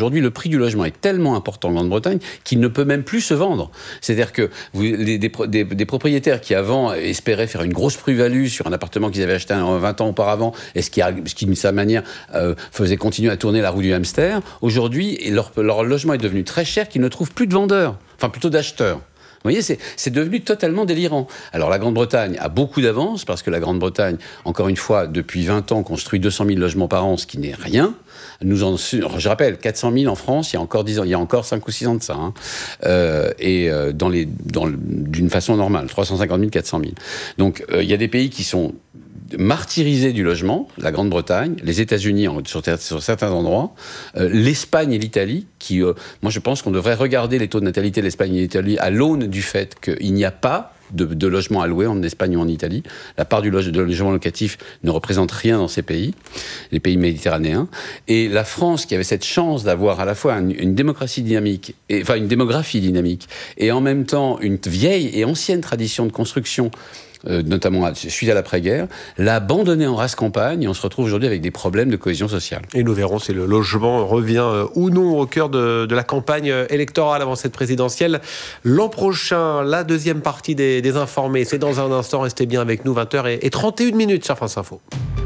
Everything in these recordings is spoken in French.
Aujourd'hui, le prix du logement est tellement important en Grande-Bretagne qu'il ne peut même plus se vendre. C'est-à-dire que des propriétaires qui avant espéraient faire une grosse plus-value sur un appartement qu'ils avaient acheté 20 ans auparavant, et ce qui d'une certaine manière, faisait continuer à tourner la roue du hamster, aujourd'hui, leur logement est devenu très cher qu'ils ne trouvent plus de vendeurs, enfin plutôt d'acheteurs. Vous voyez, c'est devenu totalement délirant. Alors la Grande-Bretagne a beaucoup d'avance, parce que la Grande-Bretagne, encore une fois, depuis 20 ans, construit 200 000 logements par an, ce qui n'est rien. Je rappelle, 400 000 en France, il y a encore 10 ans, il y a encore 5 ou 6 ans de ça. D'une façon normale, 350 000, 400 000. Donc il y a des pays qui sont martyrisés du logement, la Grande-Bretagne, les États-Unis sur certains endroits, l'Espagne et l'Italie, qui, moi je pense qu'on devrait regarder les taux de natalité de l'Espagne et de l'Italie à l'aune du fait qu'il n'y a pas de logements à louer en Espagne ou en Italie. La part de logement locatif ne représente rien dans ces pays, les pays méditerranéens. Et la France, qui avait cette chance d'avoir à la fois une démographie dynamique, et en même temps une vieille et ancienne tradition de construction, notamment suite à l'après-guerre, l'a abandonné en rase campagne, et on se retrouve aujourd'hui avec des problèmes de cohésion sociale. Et nous verrons si le logement revient ou non au cœur de la campagne électorale avant cette présidentielle. L'an prochain, la deuxième partie des informés, c'est dans un instant. Restez bien avec nous, 20h31 sur France Info.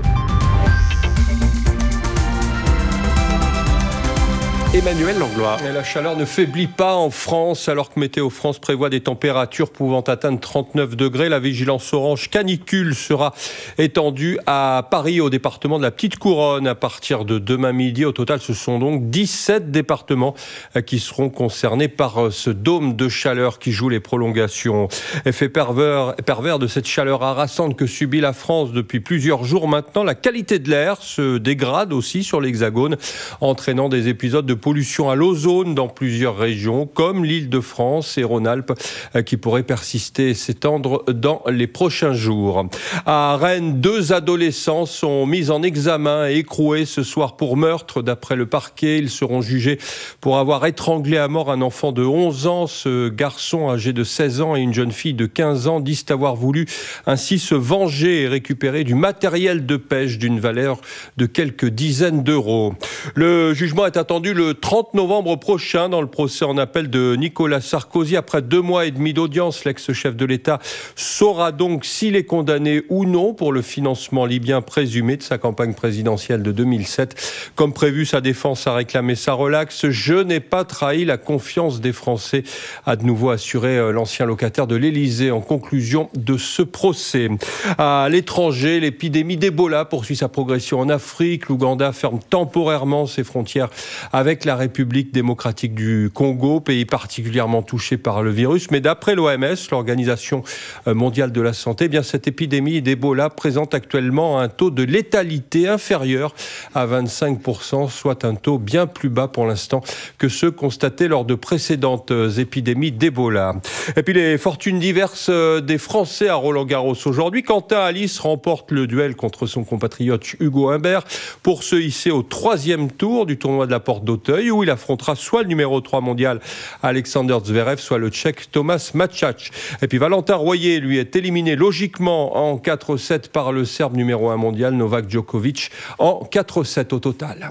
Emmanuel Langlois. Et la chaleur ne faiblit pas en France, alors que Météo France prévoit des températures pouvant atteindre 39 degrés. La vigilance orange canicule sera étendue à Paris, au département de la Petite Couronne, à partir de demain midi. Au total, ce sont donc 17 départements qui seront concernés par ce dôme de chaleur qui joue les prolongations. Effet pervers de cette chaleur harassante que subit la France depuis plusieurs jours maintenant. La qualité de l'air se dégrade aussi sur l'Hexagone, entraînant des épisodes de pollution à l'ozone dans plusieurs régions, comme l'Île-de-France et Rhône-Alpes, qui pourraient persister et s'étendre dans les prochains jours. À Rennes, 2 adolescents sont mis en examen et écroués ce soir pour meurtre. D'après le parquet, ils seront jugés pour avoir étranglé à mort un enfant de 11 ans. Ce garçon âgé de 16 ans et une jeune fille de 15 ans disent avoir voulu ainsi se venger et récupérer du matériel de pêche d'une valeur de quelques dizaines d'euros. Le jugement est attendu le 30 novembre prochain dans le procès en appel de Nicolas Sarkozy. Après 2 mois et demi d'audience, l'ex-chef de l'État saura donc s'il est condamné ou non pour le financement libyen présumé de sa campagne présidentielle de 2007. Comme prévu, sa défense a réclamé sa relaxe. « Je n'ai pas trahi la confiance des Français », a de nouveau assuré l'ancien locataire de l'Élysée en conclusion de ce procès. À l'étranger, l'épidémie d'Ebola poursuit sa progression en Afrique. L'Ouganda ferme temporairement ses frontières avec la République démocratique du Congo, pays particulièrement touché par le virus. Mais d'après l'OMS, l'Organisation mondiale de la santé, cette épidémie d'Ebola présente actuellement un taux de létalité inférieur à 25%, soit un taux bien plus bas pour l'instant que ceux constatés lors de précédentes épidémies d'Ebola. Et puis les fortunes diverses des Français à Roland-Garros aujourd'hui. Quentin Alice remporte le duel contre son compatriote Hugo Humbert pour se hisser au 3e tour du tournoi de la Porte d'Auteuil, où il affrontera soit le numéro 3 mondial Alexander Zverev, soit le Tchèque Tomáš Mačáč. Et puis Valentin Royer, lui, est éliminé logiquement en 4-7 par le Serbe numéro 1 mondial Novak Djokovic en 4-7 au total.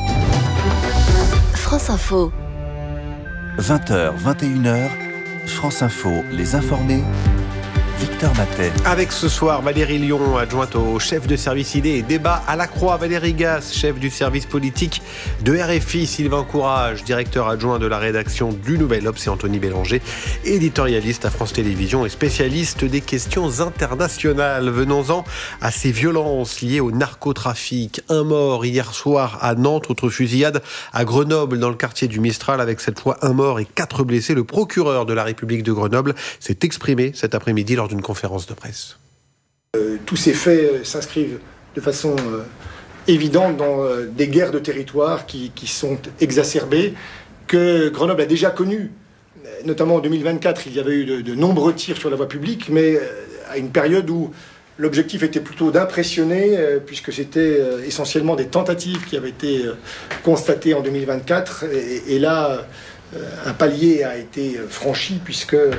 France Info. 20h, 21h, France Info, les informés. Victor Matet. Avec ce soir Valérie Lyon, adjointe au chef de service idées et débat à la Croix, Valérie Gasse, chef du service politique de RFI, Sylvain Courage, directeur adjoint de la rédaction du Nouvel Obs, et Anthony Bélanger, éditorialiste à France Télévisions et spécialiste des questions internationales. Venons-en à ces violences liées au narcotrafic. Un mort hier soir à Nantes, autre fusillade à Grenoble dans le quartier du Mistral, avec cette fois un mort et 4 blessés. Le procureur de la République de Grenoble s'est exprimé cet après-midi lors d'une conférence de presse. Tous ces faits s'inscrivent de façon évidente dans des guerres de territoire qui sont exacerbées, que Grenoble a déjà connues. Notamment en 2024, il y avait eu de nombreux tirs sur la voie publique, mais à une période où l'objectif était plutôt d'impressionner, puisque c'était essentiellement des tentatives qui avaient été constatées en 2024. Et là, un palier a été franchi, puisque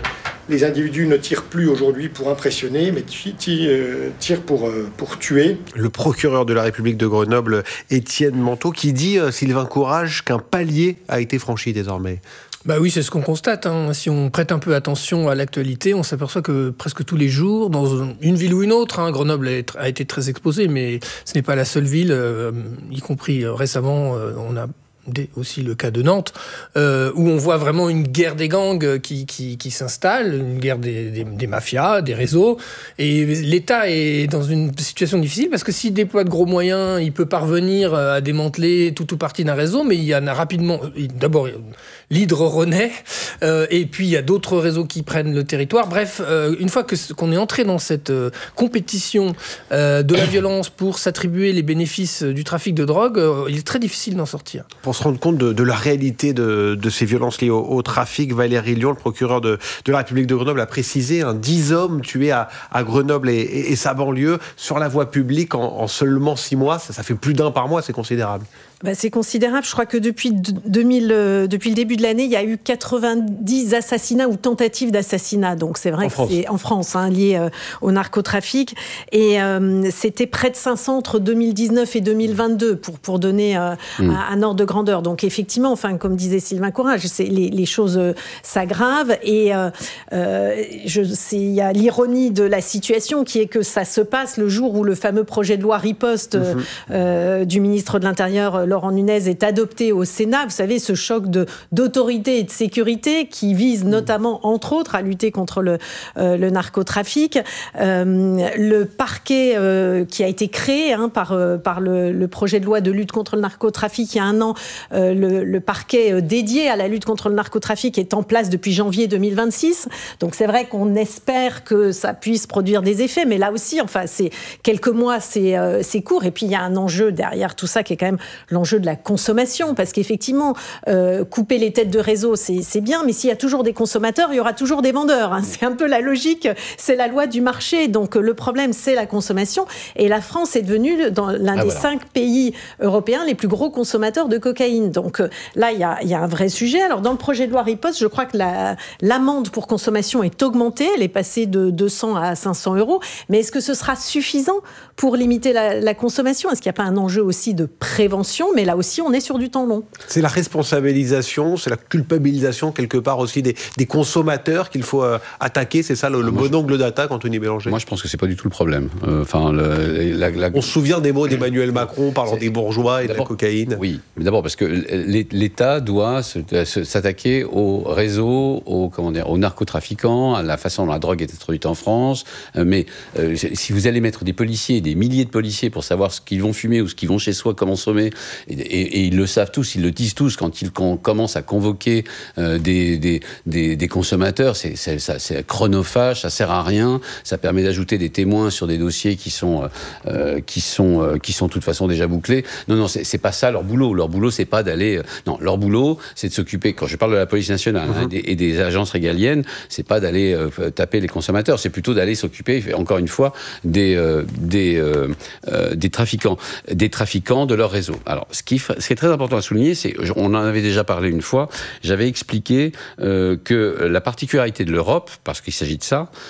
les individus ne tirent plus aujourd'hui pour impressionner, mais tirent pour tuer. Le procureur de la République de Grenoble, Étienne Manteau, qui dit, Sylvain Courage, qu'un palier a été franchi désormais. Bah oui, c'est ce qu'on constate. Si on prête un peu attention à l'actualité, on s'aperçoit que presque tous les jours, dans une ville ou une autre, Grenoble a été très exposée, mais ce n'est pas la seule ville, y compris récemment, on a aussi le cas de Nantes, où on voit vraiment une guerre des gangs qui s'installe, une guerre des mafias, des réseaux, et l'État est dans une situation difficile, parce que s'il déploie de gros moyens, il peut parvenir à démanteler tout ou partie d'un réseau, mais il y en a rapidement... D'abord, l'hydre renaît, et puis il y a d'autres réseaux qui prennent le territoire. Bref, une fois qu'on est entré dans cette compétition de la violence pour s'attribuer les bénéfices du trafic de drogue, il est très difficile d'en sortir. Pour se rendre compte de la réalité de ces violences liées au trafic, Valérie Lion, le procureur de la République de Grenoble, a précisé 10 hommes tués à Grenoble et sa banlieue sur la voie publique en seulement 6 mois. Ça fait plus d'un par mois, c'est considérable. C'est considérable. Je crois que depuis le début de l'année, il y a eu 90 assassinats ou tentatives d'assassinat. Donc c'est vrai c'est en France, lié au narcotrafic. Et c'était près de 500 entre 2019 et 2022 pour donner un ordre de grandeur. Donc effectivement, comme disait Sylvain Courage, les choses s'aggravent. Et il y a l'ironie de la situation qui est que ça se passe le jour où le fameux projet de loi riposte du ministre de l'Intérieur, Laurent Nunez, est adopté au Sénat. Vous savez, ce choc d'autorité et de sécurité qui vise notamment, entre autres, à lutter contre le narcotrafic. Le parquet qui a été créé par le projet de loi de lutte contre le narcotrafic il y a un an, le parquet dédié à la lutte contre le narcotrafic est en place depuis janvier 2026. Donc c'est vrai qu'on espère que ça puisse produire des effets, mais là aussi, c'est quelques mois, c'est court. Et puis il y a un enjeu derrière tout ça qui est quand même l'enjeu de la consommation, parce qu'effectivement, couper les têtes de réseau, c'est bien, mais s'il y a toujours des consommateurs, il y aura toujours des vendeurs. C'est un peu la logique, c'est la loi du marché. Donc le problème, c'est la consommation. Et la France est devenue l'un des 5 pays européens les plus gros consommateurs de cocaïne. Donc là, il y a un vrai sujet. Alors dans le projet de loi riposte, je crois que l'amende pour consommation est augmentée. Elle est passée de 200 à 500 €. Mais est-ce que ce sera suffisant pour limiter la consommation ? Est-ce qu'il n'y a pas un enjeu aussi de prévention ? Mais là aussi, on est sur du temps long. C'est la responsabilisation, c'est la culpabilisation, quelque part aussi, des consommateurs qu'il faut attaquer. C'est ça le bon angle d'attaque, Anthony Bélanger ? Moi, je pense que c'est pas du tout le problème. On se souvient des mots d'Emmanuel Macron parlant des bourgeois et de la cocaïne. Oui, mais d'abord parce que l'État doit s'attaquer aux réseaux, aux narcotrafiquants, à la façon dont la drogue est introduite en France. Mais si vous allez mettre des policiers, des milliers de policiers pour savoir ce qu'ils vont fumer ou ce qu'ils vont chez soi consommer, et ils le savent tous, ils le disent tous quand ils commencent à convoquer des consommateurs, c'est chronophage, ça sert à rien, ça permet d'ajouter des témoins sur des dossiers qui sont de toute façon déjà bouclés. Non, c'est pas ça leur boulot. Leur boulot, c'est pas d'aller. Non, leur boulot, c'est de s'occuper. Quand je parle de la police nationale et des agences régaliennes, c'est pas d'aller taper les consommateurs, c'est plutôt d'aller s'occuper, encore une fois, des trafiquants de leur réseau. Alors, ce qui est très important à souligner, on en avait déjà parlé une fois, j'avais expliqué que la particularité de l'Europe, parce qu'il s'agit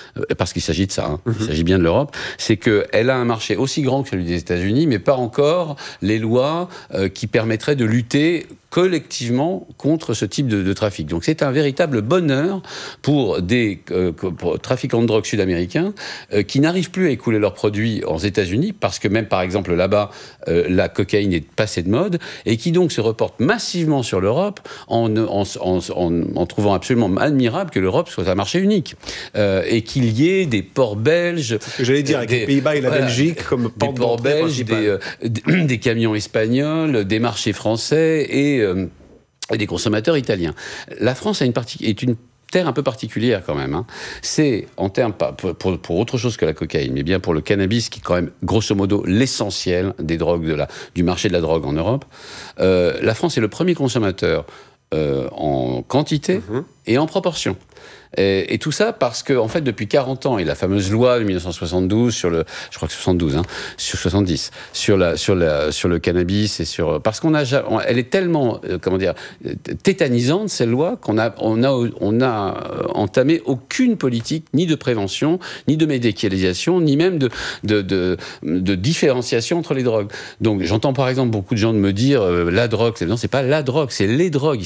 bien de l'Europe, c'est qu'elle a un marché aussi grand que celui des États-Unis, mais pas encore les lois qui permettraient de lutter collectivement contre ce type de trafic. Donc c'est un véritable bonheur pour des trafiquants de drogue sud-américains qui n'arrivent plus à écouler leurs produits aux États-Unis parce que même par exemple là-bas la cocaïne est passée de mode et qui donc se reportent massivement sur l'Europe en trouvant absolument admirable que l'Europe soit un marché unique et qu'il y ait des ports belges. C'est ce que j'allais dire avec les Pays-Bas et la Belgique comme des ports belges, des camions espagnols, des marchés français et des consommateurs italiens. La France est une terre un peu particulière quand même. C'est en termes, pour autre chose que la cocaïne, mais bien pour le cannabis, qui est quand même grosso modo l'essentiel des drogues du marché de la drogue en Europe. La France est le premier consommateur en quantité et en proportion. Et tout ça parce que, en fait, depuis 40 ans, et la fameuse loi de 1972 sur le, je crois que 72, sur 70, sur le cannabis parce elle est tellement, tétanisante, cette loi, qu'on a entamé aucune politique, ni de prévention, ni de médicalisation, ni même de différenciation entre les drogues. Donc, j'entends par exemple beaucoup de gens me dire, la drogue, non, c'est pas la drogue, c'est les drogues.